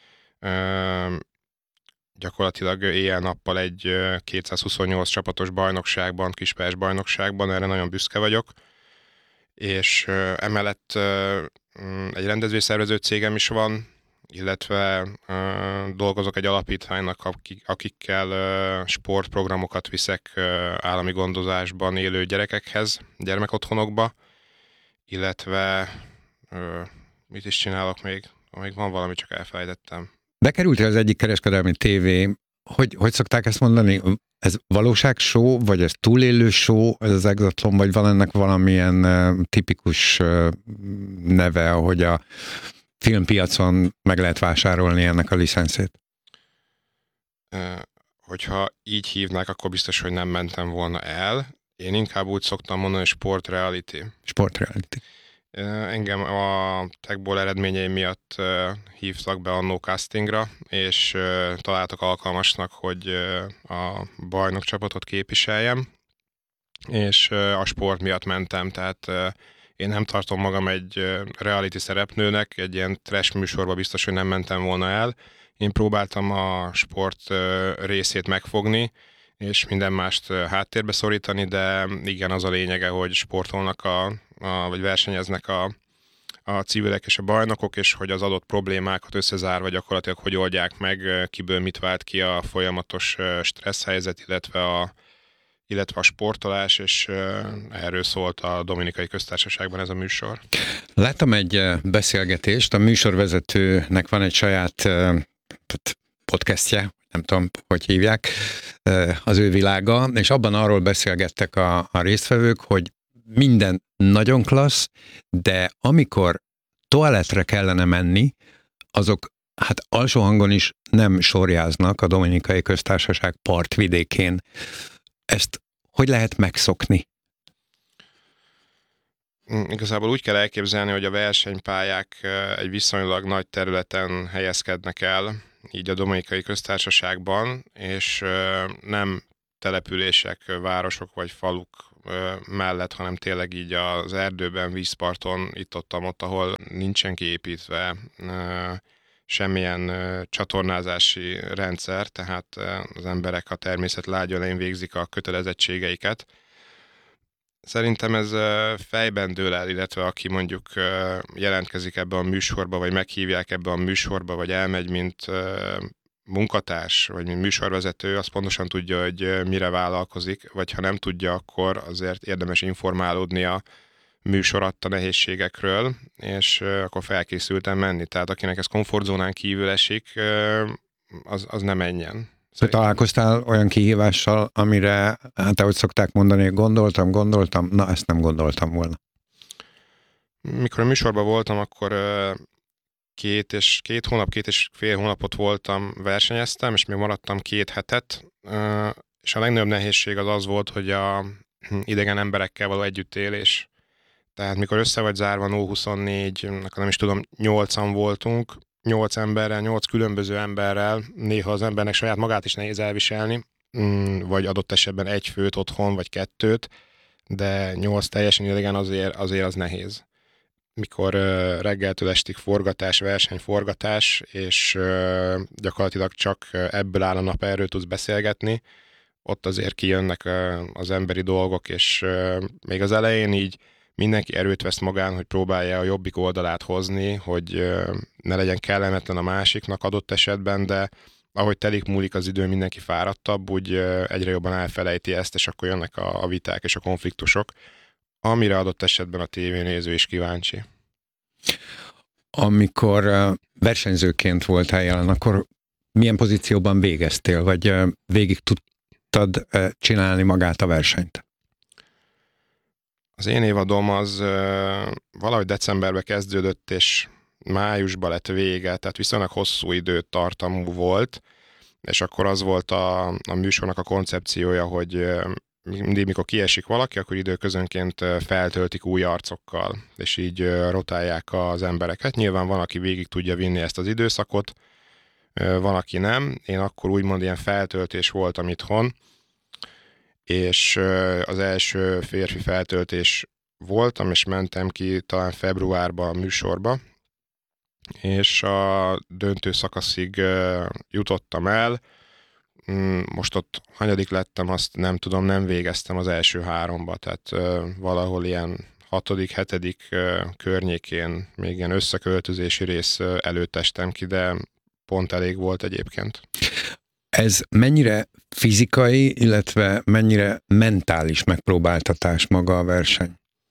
Gyakorlatilag éjjel-nappal egy kétszázhuszonnyolc csapatos bajnokságban, kispályás bajnokságban, erre nagyon büszke vagyok. És emellett egy rendezvényszervező cégem is van, illetve uh, dolgozok egy alapítványnak, akik, akikkel uh, sportprogramokat viszek uh, állami gondozásban élő gyerekekhez, gyermekotthonokba, illetve uh, mit is csinálok még? Még van valami, csak elfelejtettem. Bekerültél az egyik kereskedelmi tévé, hogy, hogy szokták ezt mondani? Ez valóság show, vagy ez túlélő show, ez az Exatlon, vagy van ennek valamilyen uh, tipikus uh, neve, ahogy a filmpiacon meg lehet vásárolni ennek a licenszét? Hogyha így hívnák, akkor biztos, hogy nem mentem volna el. Én inkább úgy szoktam mondani, hogy sport reality. Sport reality. Engem a techball eredményei miatt hívtak be annó castingra, és találtak alkalmasnak, hogy a bajnok csapatot képviseljem, és a sport miatt mentem, tehát én nem tartom magam egy reality szereplőnek, egy ilyen trash műsorba biztos, hogy nem mentem volna el. Én próbáltam a sport részét megfogni, és minden mást háttérbe szorítani, de igen, az a lényege, hogy sportolnak, a, a, vagy versenyeznek a, a civilek és a bajnokok, és hogy az adott problémákat összezárva gyakorlatilag hogy oldják meg, kiből mit vált ki a folyamatos stressz helyzet, illetve a illetve a sportolás, és erről szólt a Dominikai Köztársaságban ez a műsor. Láttam egy beszélgetést, a műsorvezetőnek van egy saját podcastje, nem tudom, hogy hívják, az ő világa, és abban arról beszélgettek a, a résztvevők, hogy minden nagyon klassz, de amikor toaletre kellene menni, azok hát alsó hangon is nem sorjáznak a Dominikai Köztársaság partvidékén. Ezt hogy lehet megszokni? Igazából úgy kell elképzelni, hogy a versenypályák egy viszonylag nagy területen helyezkednek el, így a Dominikai Köztársaságban, és nem települések, városok vagy faluk mellett, hanem tényleg így az erdőben, vízparton, itt-ott, ahol nincsen kiépítve semmilyen csatornázási rendszer, tehát az emberek a természet lágyalén végzik a kötelezettségeiket. Szerintem ez fejben dől el, illetve aki mondjuk jelentkezik ebbe a műsorba, vagy meghívják ebbe a műsorba, vagy elmegy, mint munkatárs, vagy mint műsorvezető, az pontosan tudja, hogy mire vállalkozik, vagy ha nem tudja, akkor azért érdemes informálódni a műsor adta nehézségekről, és akkor felkészülten menni. Tehát akinek ez komfortzónán kívül esik, az, az nem menjen. Te találkoztál olyan kihívással, amire, hát ahogy szokták mondani, gondoltam, gondoltam, na ezt nem gondoltam volna. Mikor a műsorban voltam, akkor két, és, két hónap, két és fél hónapot voltam, versenyeztem, és még maradtam két hetet, és a legnagyobb nehézség az az volt, hogy a idegen emberekkel való együttélés. Tehát mikor össze vagy zárva nulla huszonnégy, akkor nem is tudom, nyolcan voltunk, nyolc emberrel, nyolc különböző emberrel, néha az embernek saját magát is nehéz elviselni, vagy adott esetben egy főt otthon, vagy kettőt, de nyolc teljesen idegen azért, azért az nehéz. Mikor uh, reggeltől estig forgatás, versenyforgatás, és uh, gyakorlatilag csak ebből áll a nap, erről tudsz beszélgetni, ott azért kijönnek uh, az emberi dolgok, és uh, még az elején így mindenki erőt vesz magán, hogy próbálja a jobbik oldalát hozni, hogy uh, ne legyen kellemetlen a másiknak adott esetben, de ahogy telik múlik az idő, mindenki fáradtabb, úgy uh, egyre jobban elfelejti ezt, és akkor jönnek a, a viták és a konfliktusok, amire adott esetben a tévénéző is kíváncsi. Amikor versenyzőként voltál jelen, akkor milyen pozícióban végeztél, vagy végig tudtad csinálni magát a versenyt? Az én évadom az valahogy decemberben kezdődött, és májusban lett vége, tehát viszonylag hosszú időtartamú volt, és akkor az volt a, a műsornak a koncepciója, hogy mindig, mikor kiesik valaki, akkor időközönként feltöltik új arcokkal, és így rotálják az embereket. Nyilván van, aki végig tudja vinni ezt az időszakot, van, aki nem. Én akkor úgymond ilyen feltöltés voltam itthon, és az első férfi feltöltés voltam, és mentem ki talán februárban a műsorba, és a döntő szakaszig jutottam el. Most ott hanyadik lettem, azt nem tudom, nem végeztem az első háromba, tehát uh, valahol ilyen hatodik, hetedik uh, környékén még ilyen összeköltözési rész uh, előtt estem ki, de pont elég volt egyébként. Ez mennyire fizikai, illetve mennyire mentális megpróbáltatás maga a verseny?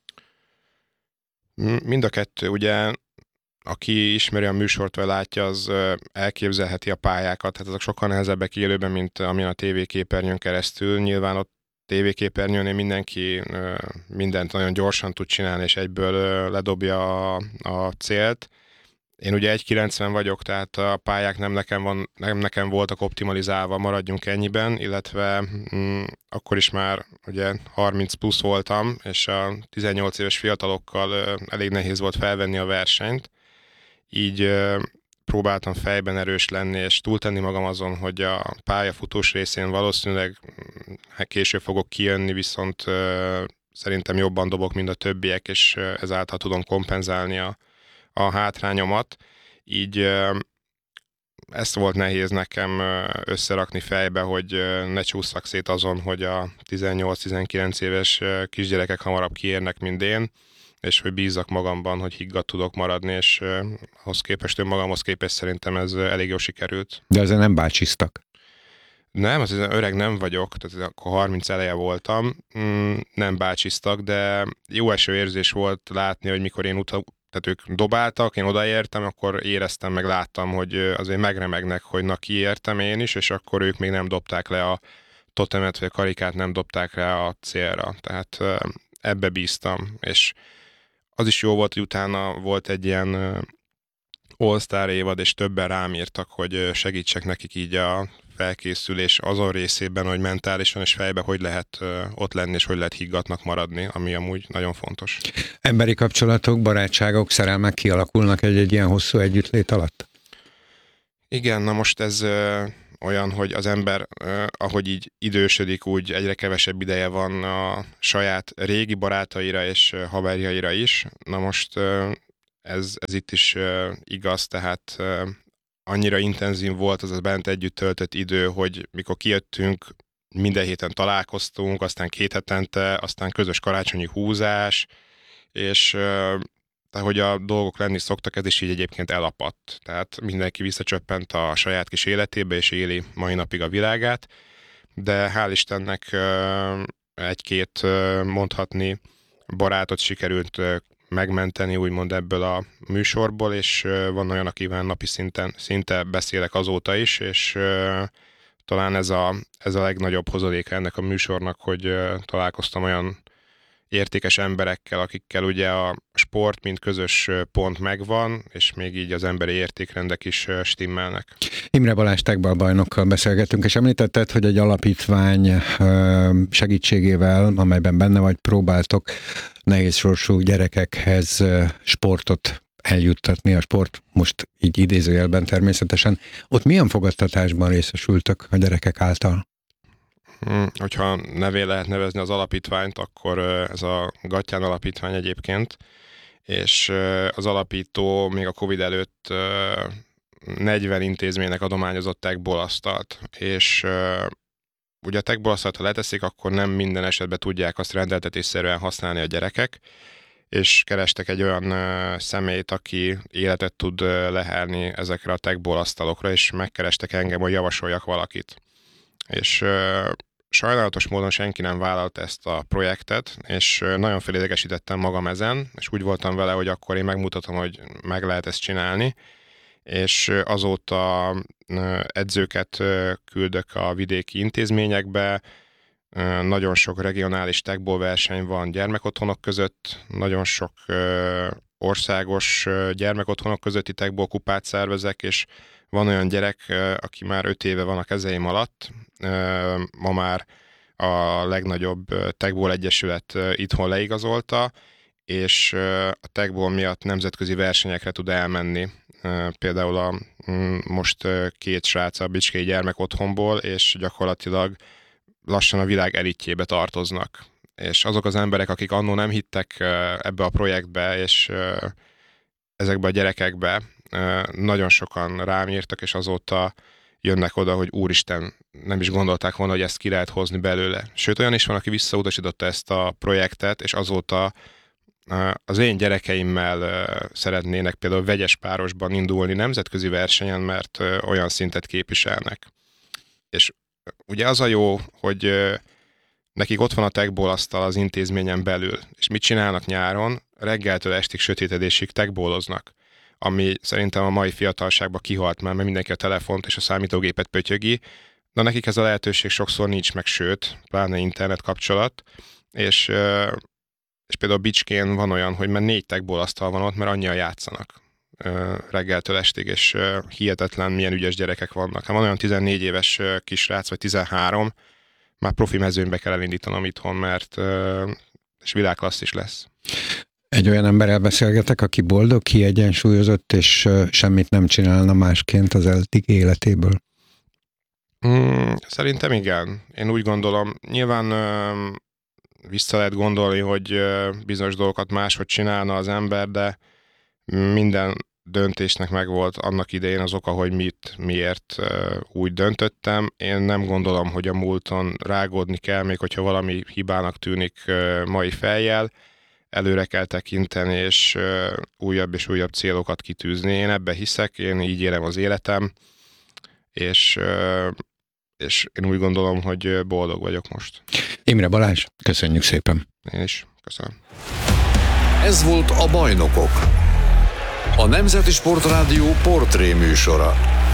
Mind a kettő, ugye aki ismeri a műsort, vagy látja, az elképzelheti a pályákat, tehát azok sokkal nehezebbek élőben, mint amilyen a tévéképernyőn keresztül. Nyilván ott tévéképernyőnél mindenki mindent nagyon gyorsan tud csinálni, és egyből ledobja a, a célt. Én ugye egy kilencven vagyok, tehát a pályák nem nekem, van, nem nekem voltak optimalizálva, maradjunk ennyiben, illetve mm, akkor is már ugye harminc plusz voltam, és a tizennyolc éves fiatalokkal elég nehéz volt felvenni a versenyt. Így uh, próbáltam fejben erős lenni, és túltenni magam azon, hogy a pályafutós részén valószínűleg később fogok kijönni, viszont uh, szerintem jobban dobok, mint a többiek, és uh, ezáltal tudom kompenzálni a, a hátrányomat. Így uh, ezt volt nehéz nekem összerakni fejbe, hogy uh, ne csúszszak szét azon, hogy a tizennyolc-tizenkilenc éves uh, kisgyerekek hamarabb kiérnek, mint én, és hogy bízzak magamban, hogy higgadt tudok maradni, és uh, ahhoz képest, önmagamhoz képest szerintem ez uh, elég jól sikerült. De ezzel nem bácsiztak? Nem, az öreg nem vagyok, tehát akkor harminc eleje voltam, mm, nem bácsiztak, de jó eső érzés volt látni, hogy mikor én utal, tehát ők dobáltak, én odaértem, akkor éreztem, meg láttam, hogy azért megremegnek, hogy na kiértem én is, és akkor ők még nem dobták le a totemet, vagy a karikát nem dobták rá a célra. Tehát uh, ebbe bíztam, és az is jó volt, hogy utána volt egy ilyen All-Star évad, és többen rám írtak, hogy segítsek nekik így a felkészülés azon részében, hogy mentálisan és fejben hogy lehet ott lenni, és hogy lehet higgadtnak maradni, ami amúgy nagyon fontos. Emberi kapcsolatok, barátságok, szerelmek kialakulnak egy-egy ilyen hosszú együttlét alatt? Igen, na most ez ö, olyan, hogy az ember, ö, ahogy így idősödik, úgy egyre kevesebb ideje van a saját régi barátaira és ö, haverjaira is. Na most ö, ez, ez itt is ö, igaz, tehát ö, annyira intenzív volt az a bent együtt töltött idő, hogy mikor kijöttünk, minden héten találkoztunk, aztán két hetente, aztán közös karácsonyi húzás, és ö, ahogy a dolgok lenni szoktak, ez is így egyébként elapadt. Tehát mindenki visszacsöppent a saját kis életébe, és éli mai napig a világát, de hál' Istennek egy-két mondhatni barátot sikerült megmenteni, úgymond ebből a műsorból, és van olyan, akivel napi szinten, szinte beszélek azóta is, és talán ez a, ez a legnagyobb hozadéka ennek a műsornak, hogy találkoztam olyan értékes emberekkel, akikkel ugye a sport, mint közös pont megvan, és még így az emberi értékrendek is stimmelnek. Imre Balázs tegball-bajnokkal beszélgetünk, és említetted, hogy egy alapítvány segítségével, amelyben benne vagy, próbáltok nehéz sorsú gyerekekhez sportot eljuttatni, a sport most így idézőjelben természetesen. Ott milyen fogadtatásban részesültök a gyerekek által? Hmm, hogyha nevé lehet nevezni az alapítványt, akkor ez a Gattyán alapítvány egyébként, és az alapító még a Covid előtt negyven intézménynek adományozott techball asztalt, és ugye a techball asztalt, ha leteszik, akkor nem minden esetben tudják azt rendeltetésszerűen használni a gyerekek, és kerestek egy olyan személyt, aki életet tud lehelni ezekre a techball asztalokra, és megkerestek engem, hogy javasoljak valakit. És uh, sajnálatos módon senki nem vállalt ezt a projektet, és uh, nagyon félidegesítettem magam ezen, és úgy voltam vele, hogy akkor én megmutatom, hogy meg lehet ezt csinálni, és uh, azóta uh, edzőket uh, küldök a vidéki intézményekbe, uh, nagyon sok regionális techball verseny van gyermekotthonok között, nagyon sok uh, országos uh, gyermekotthonok közötti techball kupát szervezek, és van olyan gyerek, aki már öt éve van a kezeim alatt, ma már a legnagyobb techball egyesület itthon leigazolta, és a techball miatt nemzetközi versenyekre tud elmenni. Például a, most két srác a Bicskei gyermekotthonból, és gyakorlatilag lassan a világ elitjébe tartoznak. És azok az emberek, akik annó nem hittek ebbe a projektbe, és ezekbe a gyerekekbe, nagyon sokan rám írtak, és azóta jönnek oda, hogy úristen, nem is gondolták volna, hogy ezt ki lehet hozni belőle. Sőt, olyan is van, aki visszautasította ezt a projektet, és azóta az én gyerekeimmel szeretnének például vegyes párosban indulni nemzetközi versenyen, mert olyan szintet képviselnek. És ugye az a jó, hogy nekik ott van a techball asztal az intézményen belül, és mit csinálnak nyáron? Reggeltől estig sötétedésig techballoznak, ami szerintem a mai fiatalságban kihalt már, mert mindenki a telefont és a számítógépet pötyögi, de nekik ez a lehetőség sokszor nincs meg, sőt, pláne internet kapcsolat, és, és például Bicskén van olyan, hogy már négy techball asztal van ott, mert annyian játszanak reggeltől estig, és hihetetlen milyen ügyes gyerekek vannak. Hát van olyan tizennégy éves kisrác, vagy tizenhárom, már profi mezőnybe kell elindítanom itthon, mert és világklassz is lesz. Egy olyan emberrel beszélgetek, aki boldog, kiegyensúlyozott, és semmit nem csinálna másként az eddig életéből? Hmm, szerintem igen. Én úgy gondolom, nyilván ö, vissza lehet gondolni, hogy ö, bizonyos dolgokat máshogy csinálna az ember, de minden döntésnek megvolt annak idején az oka, hogy mit, miért ö, úgy döntöttem. Én nem gondolom, hogy a múlton rágódni kell, még hogyha valami hibának tűnik ö, mai fejjel. Előre kell tekinteni, és uh, újabb és újabb célokat kitűzni. Én ebbe hiszek, én így élem az életem, és, uh, és én úgy gondolom, hogy boldog vagyok most. Imre Balázs, köszönjük szépen. Én is, köszönöm. Ez volt a Bajnokok, a Nemzeti Sportrádió portré műsora.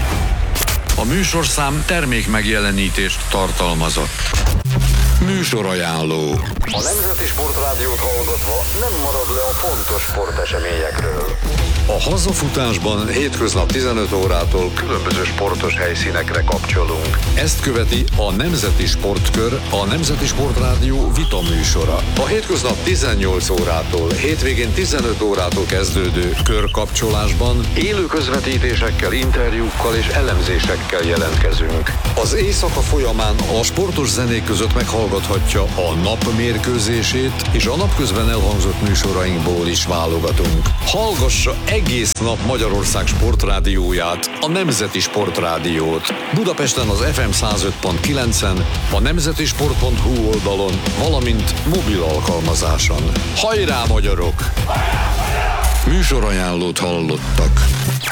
A műsorszám termék megjelenítést tartalmazott. Műsorajánló. A Nemzeti Sportrádiót hallgatva nem marad le a fontos sporteseményekről. A A hazafutásban hétköznap tizenöt órától különböző sportos helyszínekre kapcsolunk. Ezt követi a Nemzeti Sportkör, a Nemzeti Sportrádió vita műsora. A hétköznap tizennyolc órától, hétvégén tizenöt órától kezdődő körkapcsolásban élő közvetítésekkel, interjúkkal és elemzésekkel jelentkezünk. Az éjszaka folyamán a sportos zenék között meghallgathatja a nap mérkőzését, és a napközben elhangzott műsorainkból is válogatunk. Hallgassa egész nap Magyarország sportrádióját, a Nemzeti Sportrádiót. Budapesten az ef em száz öt pont kilencen, a nemzetisport pont hu oldalon, valamint mobil alkalmazáson. Hajrá, magyarok! Műsorajánlót hallottak.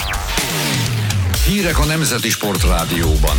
Hírek a Nemzeti Sportrádióban.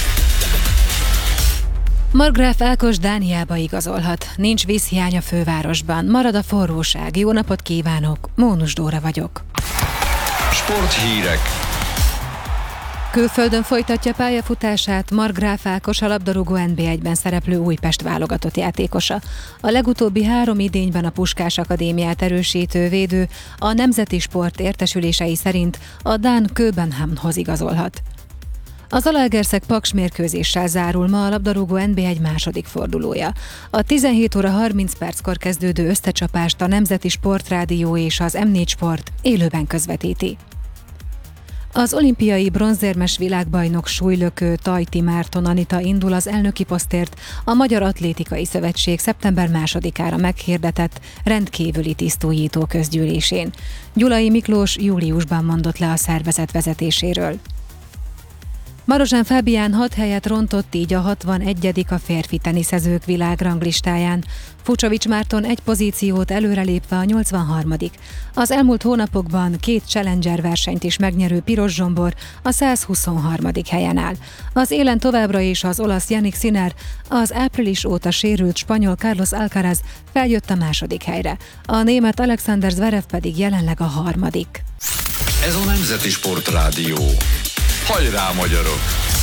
Markgraf Ákos Dániába igazolhat. Nincs vízhiány a fővárosban. Marad a forróság. Jó napot kívánok! Mónus Dóra vagyok. Sporthírek. Külföldön folytatja pályafutását Markgraf Ákos, a labdarúgó en bé egyben szereplő Újpest válogatott játékosa. A legutóbbi három idényben a Puskás Akadémiát erősítő védő a Nemzeti Sport értesülései szerint a dán Köbenhamnhoz igazolhat. Az Zalaegerszeg Paks mérkőzéssel zárul ma a labdarúgó en bé egy második fordulója. A tizenhét óra harminc perckor kezdődő összecsapást a Nemzeti Sportrádió és az em négy Sport élőben közvetíti. Az olimpiai bronzérmes világbajnok súlylökő Tajti Márton Anita indul az elnöki posztért a Magyar Atlétikai Szövetség szeptember másodikára meghirdetett rendkívüli tisztújító közgyűlésén. Gyulai Miklós júliusban mondott le a szervezet vezetéséről. Marozsán Fábián hat helyet rontott, így a hatvanegyedik a férfi teniszezők világranglistáján. Fucsovics Márton egy pozíciót előrelépve a nyolcvanharmadik Az elmúlt hónapokban két Challenger versenyt is megnyerő Piros Zsombor a százhuszonharmadik helyen áll. Az élen továbbra is az olasz Jannik Sinner, az április óta sérült spanyol Carlos Alcaraz feljött a második helyre. A német Alexander Zverev pedig jelenleg a harmadik. Ez a Nemzeti Sportrádió. Hajrá, magyarok!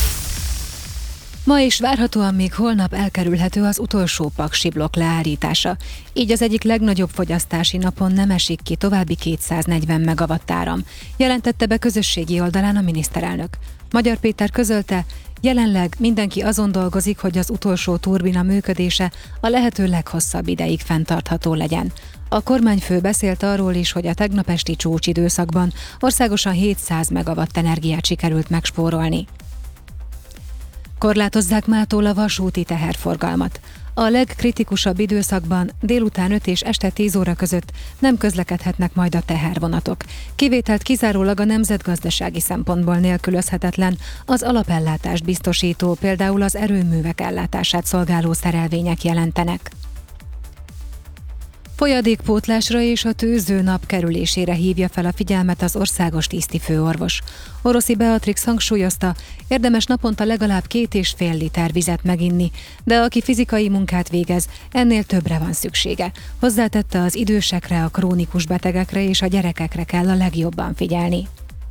Ma is várhatóan még holnap elkerülhető az utolsó paksi blokk leállítása. Így az egyik legnagyobb fogyasztási napon nem esik ki további kétszáznegyven megawatt áram, jelentette be közösségi oldalán a miniszterelnök. Magyar Péter közölte, jelenleg mindenki azon dolgozik, hogy az utolsó turbina működése a lehető leghosszabb ideig fenntartható legyen. A kormányfő beszélt arról is, hogy a tegnap esti csúcsidőszakban országosan hétszáz megawatt energiát sikerült megspórolni. Korlátozzák mától a vasúti teherforgalmat. A legkritikusabb időszakban délután öt és este tíz óra között nem közlekedhetnek majd a tehervonatok. Kivételt kizárólag a nemzetgazdasági szempontból nélkülözhetetlen az alapellátást biztosító, például az erőművek ellátását szolgáló szerelvények jelentenek. Folyadékpótlásra és a tőző nap kerülésére hívja fel a figyelmet az országos tisztifőorvos. Oroszi Beatrix hangsúlyozta, érdemes naponta legalább két és fél liter vizet meginni, de aki fizikai munkát végez, ennél többre van szüksége. Hozzátette, az idősekre, a krónikus betegekre és a gyerekekre kell a legjobban figyelni.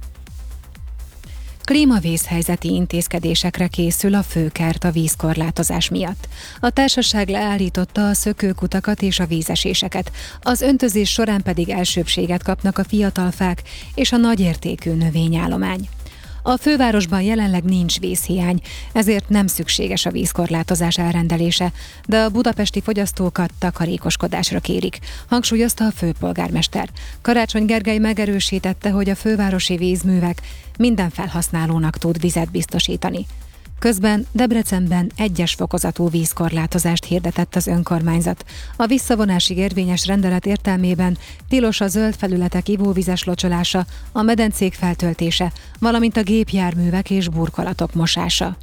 Klímavészhelyzeti intézkedésekre készül a főkert a vízkorlátozás miatt. A társaság leállította a szökőkutakat és a vízeséseket, az öntözés során pedig elsőbséget kapnak a fiatal fák és a nagyértékű növényállomány. A fővárosban jelenleg nincs vízhiány, ezért nem szükséges a vízkorlátozás elrendelése, de a budapesti fogyasztókat takarékoskodásra kérik, hangsúlyozta a főpolgármester. Karácsony Gergely megerősítette, hogy a fővárosi vízművek minden felhasználónak tud vizet biztosítani. Közben Debrecenben egyes fokozatú vízkorlátozást hirdetett az önkormányzat. A visszavonásig érvényes rendelet értelmében tilos a zöld felületek ivóvizes locsolása, a medencék feltöltése, valamint a gépjárművek és burkolatok mosása.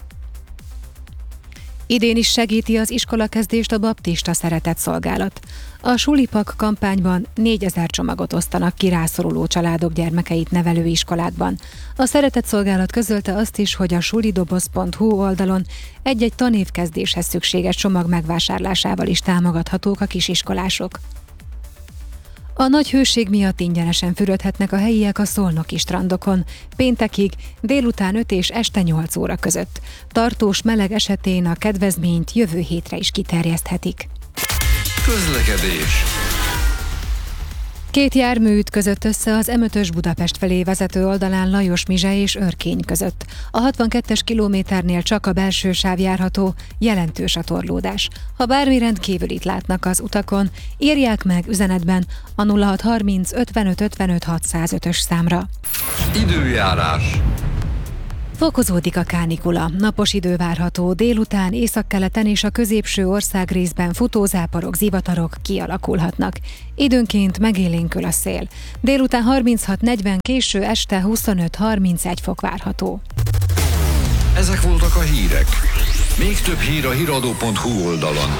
Idén is segíti az iskolakezdést a baptista szeretetszolgálat. A Sulipak kampányban négyezer csomagot osztanak ki rászoruló családok gyermekeit nevelő iskolákban. A szeretetszolgálat közölte azt is, hogy a sulidoboz pont hu oldalon egy-egy tanévkezdéshez szükséges csomag megvásárlásával is támogathatók a kisiskolások. A nagy hőség miatt ingyenesen fürödhetnek a helyiek a szolnoki strandokon, péntekig, délután öt és este nyolc óra között. Tartós meleg esetén a kedvezményt jövő hétre is kiterjeszthetik. Közlekedés. Két jármű ütközött össze az em ötös Budapest felé vezető oldalán Lajos-Mizse és Örkény között. A hatvankettes kilométernél csak a belső sáv járható, jelentős a torlódás. Ha bármi rendkívülit látnak az utakon, írják meg üzenetben a nulla hat harminc ötvenöt ötvenöt hatszázötös számra. Időjárás. Fokozódik a kánikula. Napos idő várható, délután északkeleten és a középső országrészben futózáporok, zivatarok kialakulhatnak. Időnként megélénkül a szél. Délután harminchat negyven, késő este huszonöt harmincegy fok várható. Ezek voltak a hírek. Még több hír a híradó pont hu oldalon.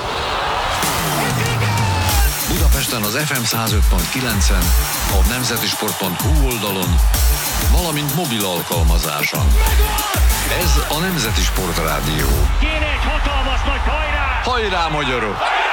Budapesten az ef em száz öt pont kilencen, a nemzetisport pont hu oldalon, valamint mobil alkalmazáson. Ez a Nemzeti Sport Rádió. Kéne egy hatalmas nagy hajrá! Hajrá, magyarok!